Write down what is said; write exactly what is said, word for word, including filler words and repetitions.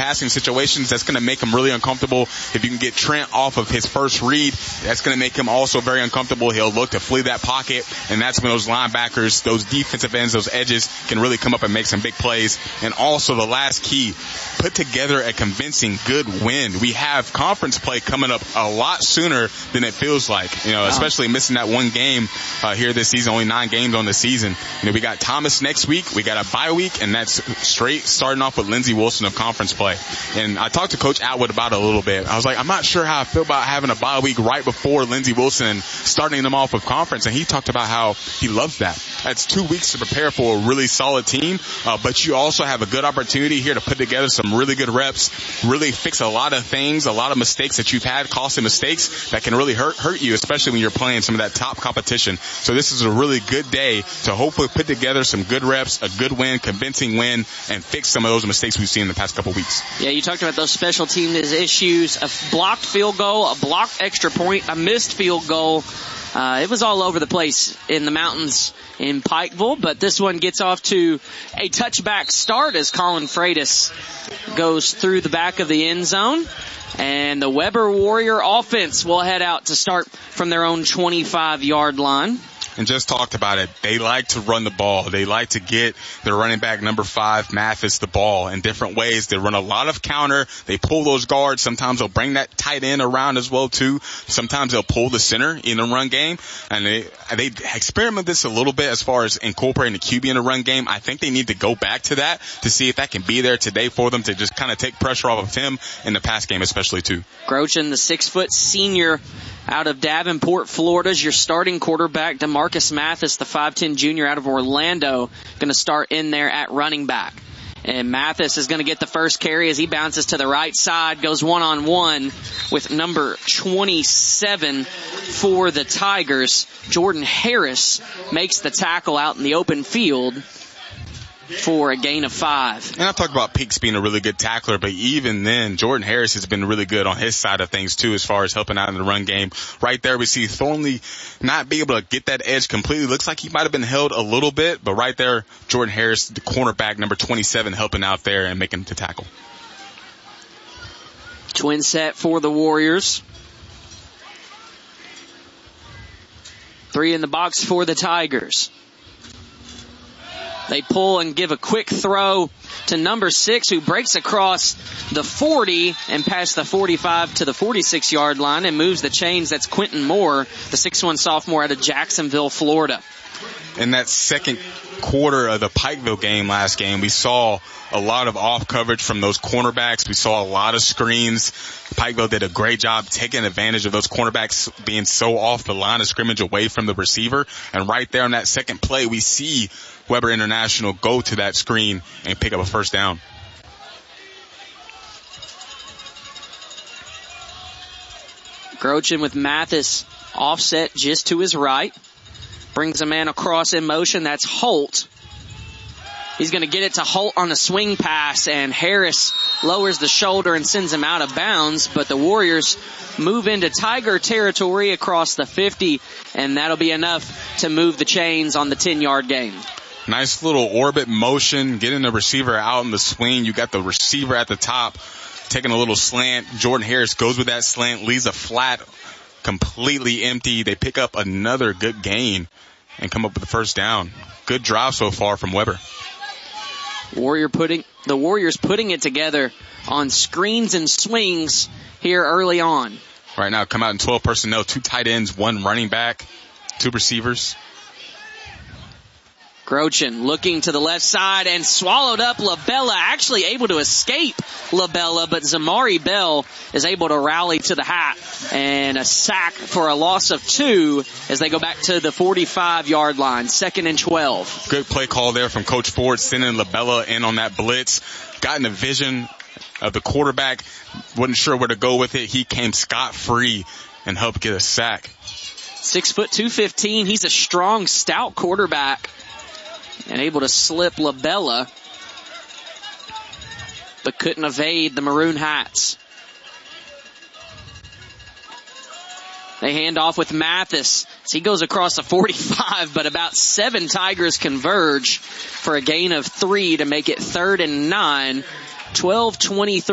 passing situations, that's going to make him really uncomfortable. If you can get Trent off of his first read, that's going to make him also very uncomfortable. He'll look to flee that pocket, and that's when those linebackers, those defensive ends, those edges can really come up and make some big plays. And also the last key, put together a convincing good win. We have conference play coming up a lot sooner than it feels like, you know, especially missing that one game uh, here this season, only nine games on the season. You know, we got Thomas next week, we got a bye week, and that's straight starting off with Lindsey Wilson of conference play. And I talked to Coach Atwood about it a little bit. I was like, I'm not sure how I feel about having a bye week right before Lindsey Wilson and starting them off with conference. And he talked about how he loves that. That's two weeks to prepare for a really solid team, uh, but you also have a good opportunity here to put together some really good reps, really fix a lot of things, a lot of mistakes that you've had, costly mistakes that can really hurt hurt you, especially when you're playing some of that top competition. So this is a really good day to hopefully put together some good reps, a good win, convincing win, and fix some of those mistakes we've seen in the past couple weeks. Yeah, you talked about those special teams issues, a blocked field goal, a blocked extra point, a missed field goal. Uh, it was all over the place in the mountains in Pikeville, but this one gets off to a touchback start as Colin Freitas goes through the back of the end zone. And the Weber Warrior offense will head out to start from their own twenty-five yard line. And just talked about it. They like to run the ball. They like to get their running back number five, Mathis, the ball in different ways. They run a lot of counter. They pull those guards. Sometimes they'll bring that tight end around as well too. Sometimes they'll pull the center in the run game. And they, they experiment this a little bit as far as incorporating the Q B in the run game. I think they need to go back to that to see if that can be there today for them to just kind of take pressure off of him in the pass game especially too. Grochin, the six foot senior out of Davenport, Florida, is your starting quarterback. DeMarcus Mathis, the five ten junior out of Orlando, going to start in there at running back. And Mathis is going to get the first carry as he bounces to the right side, goes one-on-one with number twenty-seven for the Tigers. Jordan Harris makes the tackle out in the open field for a gain of five. And I talked about Peaks being a really good tackler, but even then, Jordan Harris has been really good on his side of things too as far as helping out in the run game. Right there we see Thornley not be able to get that edge completely. Looks like he might have been held a little bit, but right there, Jordan Harris, the cornerback, number twenty-seven, helping out there and making the tackle. Twin set for the Warriors. Three in the box for the Tigers. They pull and give a quick throw to number six, who breaks across the forty and past the forty-five to the forty-six yard line and moves the chains. That's Quentin Moore, the six one sophomore out of Jacksonville, Florida. In that second quarter of the Pikeville game last game, we saw a lot of off coverage from those cornerbacks. We saw a lot of screens. Pikeville did a great job taking advantage of those cornerbacks being so off the line of scrimmage away from the receiver. And right there on that second play, we see Weber International go to that screen and pick up a first down. Grochin with Mathis offset just to his right. Brings a man across in motion. That's Holt. He's going to get it to Holt on a swing pass, and Harris lowers the shoulder and sends him out of bounds. But the Warriors move into Tiger territory across the fifty, and that'll be enough to move the chains on the ten yard gain. Nice little orbit motion, getting the receiver out in the swing. You got the receiver at the top taking a little slant. Jordan Harris goes with that slant, leaves a flat completely empty. They pick up another good gain and come up with the first down. Good drive so far from Weber. Warrior putting the Warriors putting it together on screens and swings here early on. Right now, come out in twelve personnel, two tight ends, one running back, two receivers. Grochin looking to the left side and swallowed up LaBella, actually able to escape LaBella, but Zamari Bell is able to rally to the hat, and a sack for a loss of two as they go back to the forty-five yard line, second and twelve. Good play call there from Coach Ford, sending LaBella in on that blitz. Got in the vision of the quarterback, wasn't sure where to go with it. He came scot-free and helped get a sack. Six foot two fifteen. He's a strong, stout quarterback and able to slip LaBella, but couldn't evade the Maroon Hats. They hand off with Mathis. He goes across the forty-five, but about seven Tigers converge for a gain of three to make it third and nine. twelve twenty-three